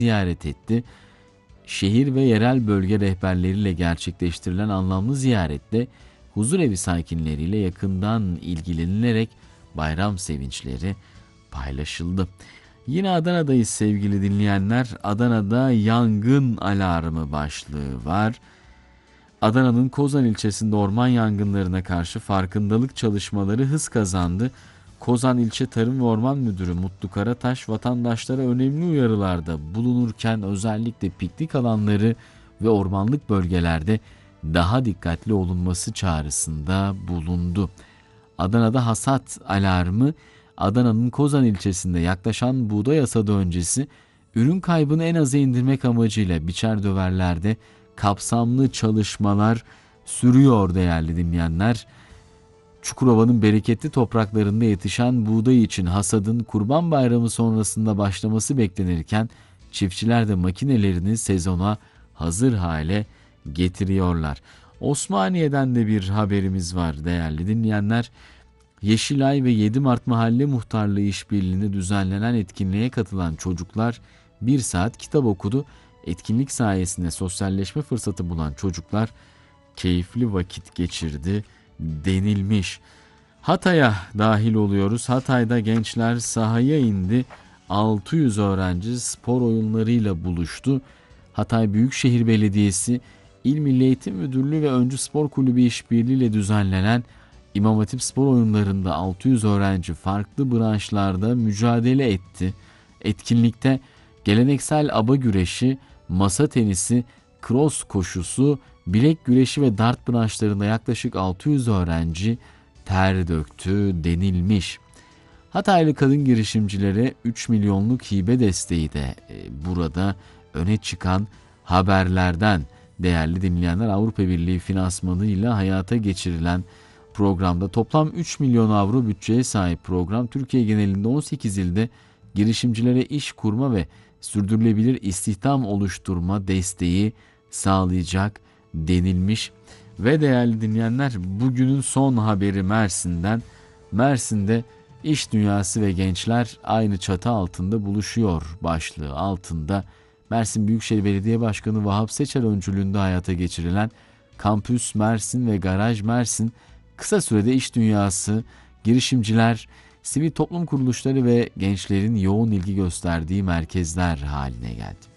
ziyaret etti. Şehir ve yerel bölge rehberleriyle gerçekleştirilen anlamlı ziyarette huzurevi sakinleriyle yakından ilgilenilerek bayram sevinçleri paylaşıldı. Yine Adana'dayız sevgili dinleyenler. Adana'da yangın alarmı başlığı var. Adana'nın Kozan ilçesinde orman yangınlarına karşı farkındalık çalışmaları hız kazandı. Kozan İlçe Tarım ve Orman Müdürü Mutlu Karataş vatandaşlara önemli uyarılarda bulunurken özellikle piknik alanları ve ormanlık bölgelerde daha dikkatli olunması çağrısında bulundu. Adana'da hasat alarmı Adana'nın Kozan ilçesinde yaklaşan buğday hasadı öncesi ürün kaybını en aza indirmek amacıyla biçer döverlerde kapsamlı çalışmalar sürüyor değerli dinleyenler. Çukurova'nın bereketli topraklarında yetişen buğday için hasadın Kurban Bayramı sonrasında başlaması beklenirken çiftçiler de makinelerini sezona hazır hale getiriyorlar. Osmaniye'den de bir haberimiz var değerli dinleyenler. Yeşilay ve 7 Mart Mahalle Muhtarlığı işbirliğinde düzenlenen etkinliğe katılan çocuklar 1 saat kitap okudu. Etkinlik sayesinde sosyalleşme fırsatı bulan çocuklar keyifli vakit geçirdi denilmiş. Hatay'a dahil oluyoruz. Hatay'da gençler sahaya indi. 600 öğrenci spor oyunlarıyla buluştu. Hatay Büyükşehir Belediyesi, İl Milli Eğitim Müdürlüğü ve Öncü Spor Kulübü işbirliğiyle düzenlenen İmam Hatip spor oyunlarında 600 öğrenci farklı branşlarda mücadele etti. Etkinlikte geleneksel aba güreşi, masa tenisi, cross koşusu, bilek güreşi ve dart branşlarında yaklaşık 600 öğrenci ter döktü denilmiş. Hataylı kadın girişimcilere 3 milyonluk hibe desteği de burada öne çıkan haberlerden değerli dinleyenler. Avrupa Birliği finansmanıyla hayata geçirilen programda toplam 3 milyon avro bütçeye sahip program Türkiye genelinde 18 ilde girişimcilere iş kurma ve sürdürülebilir istihdam oluşturma desteği sağlayacak denilmiş. Ve değerli dinleyenler, bugünün son haberi Mersin'den. Mersin'de iş dünyası ve gençler aynı çatı altında buluşuyor başlığı altında Mersin Büyükşehir Belediye Başkanı Vahap Seçer öncülüğünde hayata geçirilen Kampüs Mersin ve Garaj Mersin kısa sürede iş dünyası, girişimciler, sivil toplum kuruluşları ve gençlerin yoğun ilgi gösterdiği merkezler haline geldi.